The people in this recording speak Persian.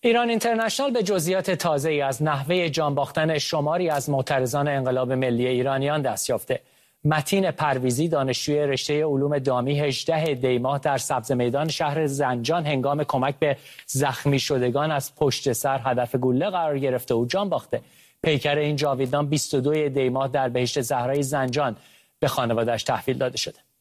ایران اینترنشنال به جزئیات تازه‌ای از نحوه جان باختن شماری از معترضان انقلاب ملی ایرانیان دست یافته. متین پرویزی، دانشجوی رشته علوم دامی، 18 دی ماه در سبزمیدان شهر زنجان هنگام کمک به زخمی شدگان از پشت سر هدف گلوله قرار گرفته و جان باخته. پیکر این جاویدان 22 دی ماه در بهشت زهرای زنجان به خانواده‌اش تحویل داده شده.